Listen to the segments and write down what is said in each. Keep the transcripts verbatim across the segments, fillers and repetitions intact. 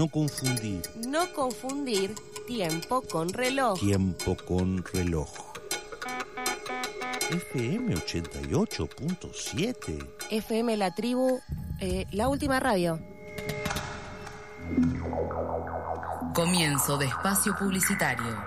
No confundir. No confundir tiempo con reloj. Tiempo con reloj. F M ochenta y ocho punto siete. F M La Tribu, eh, la última radio. Comienzo de espacio publicitario.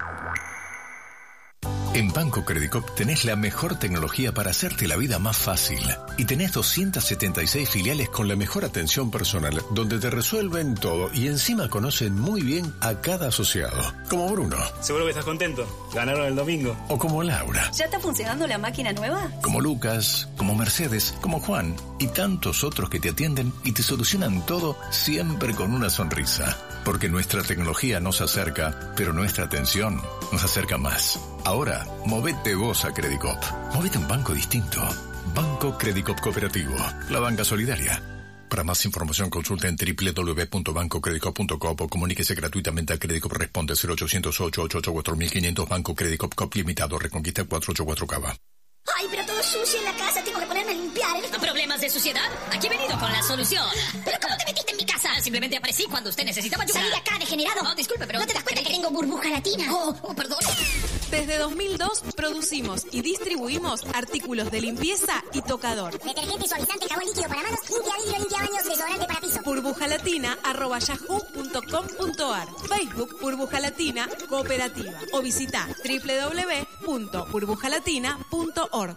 En Banco Credicop tenés la mejor tecnología para hacerte la vida más fácil. Y tenés doscientas setenta y seis filiales con la mejor atención personal, donde te resuelven todo y encima conocen muy bien a cada asociado. Como Bruno. Seguro que estás contento. Ganaron el domingo. O como Laura. ¿Ya está funcionando la máquina nueva? Como Lucas, como Mercedes, como Juan y tantos otros que te atienden y te solucionan todo siempre con una sonrisa. Porque nuestra tecnología nos acerca, pero nuestra atención nos acerca más. Ahora, movete vos a Credicop. Movete a un banco distinto. Banco Credicop Cooperativo. La banca solidaria. Para más información consulta en doble u doble u doble u punto banco credicop punto com o comuníquese gratuitamente a Credicop. Responde cero ochocientos, ocho ocho ocho, cuatro mil quinientos. Banco Credicop Cop Limitado. Reconquista cuatrocientos ochenta y cuatro Cava. Ay, pero todo sucio en la casa, tengo que ponerme a limpiar. ¿eh? ¿Problemas de suciedad? Aquí he venido con la solución. ¿Pero cómo te metiste en mi casa? Simplemente aparecí cuando usted necesitaba ayuda. Salí de acá, degenerado. No, disculpe, pero... ¿No te das cuenta que tengo burbuja latina? Oh, oh, perdón. Desde dos mil dos producimos y distribuimos artículos de limpieza y tocador. Detergente, suavizante, jabón líquido para manos, limpia vidrio, limpia baños, desodorante para piso. burbujalatina arroba yahoo punto com punto ar. Facebook Burbuja Latina Cooperativa. O visita doble u doble u doble u punto burbujalatina punto org.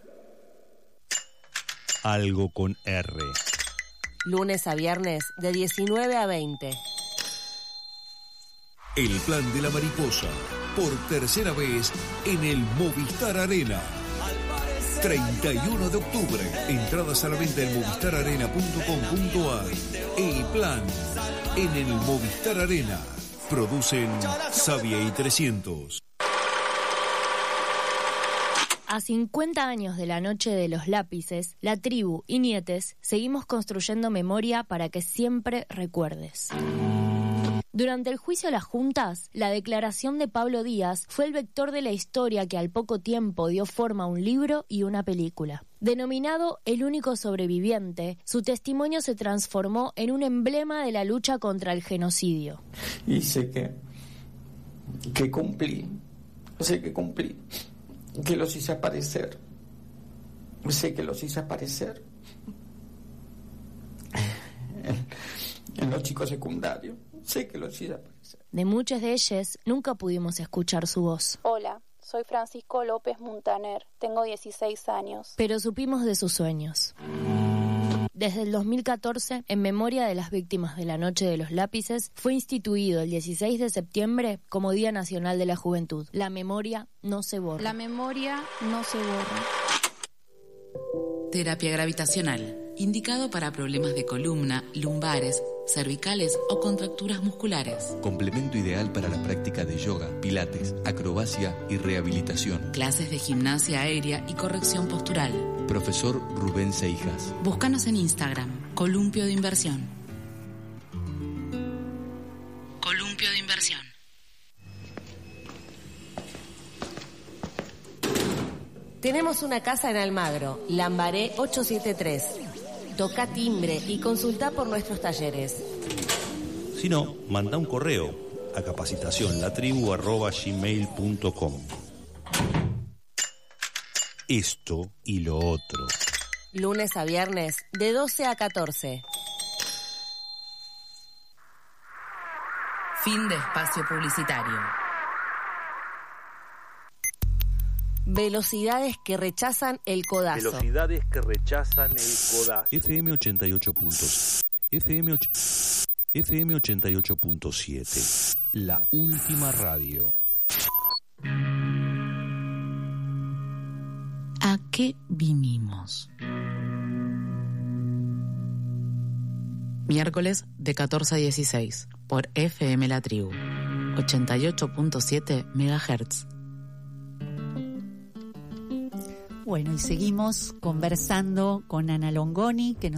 Algo con R. Lunes a viernes de diecinueve a veinte. El plan de la mariposa, por tercera vez en el Movistar Arena. treinta y uno de octubre. Entradas a la venta en movistar arena punto com punto ar. El plan en el Movistar Arena. Producen Savia y trescientos. A cincuenta años de la Noche de los Lápices, La Tribu y Nietes seguimos construyendo memoria para que siempre recuerdes. Durante el juicio a las juntas, la declaración de Pablo Díaz fue el vector de la historia que al poco tiempo dio forma a un libro y una película. Denominado El único sobreviviente, su testimonio se transformó en un emblema de la lucha contra el genocidio. Y sé que, que cumplí, sé que cumplí, que los hice aparecer, sé que los hice aparecer en, en los chicos secundarios. Sé que los hice aparecer. De muchos de ellos nunca pudimos escuchar su voz. Hola, soy Francisco López Muntaner, tengo dieciséis años. Pero supimos de sus sueños. Desde el dos mil catorce, en memoria de las víctimas de la Noche de los Lápices, fue instituido el dieciséis de septiembre como Día Nacional de la Juventud. La memoria no se borra. La memoria no se borra. Terapia gravitacional, indicado para problemas de columna, lumbares, cervicales o contracturas musculares. Complemento ideal para la práctica de yoga, pilates, acrobacia y rehabilitación. Clases de gimnasia aérea y corrección postural. Profesor Rubén Seijas. Búscanos en Instagram, Columpio de Inversión. Columpio de Inversión. Tenemos una casa en Almagro, Lambaré ochocientos setenta y tres. Toca timbre y consulta por nuestros talleres. Si no, manda un correo a capacitación latribu arroba gmail punto com. Esto y lo otro. Lunes a viernes de doce a catorce. Fin de espacio publicitario. Velocidades que rechazan el codazo. Velocidades que rechazan el codazo. F M ochenta y ocho puntos. F M ochenta y ocho punto siete. La última radio. ¿A qué vinimos? Miércoles de catorce a dieciséis por F M La Tribu, ochenta y ocho punto siete megahertz. Bueno, y seguimos conversando con Ana Longoni, que nos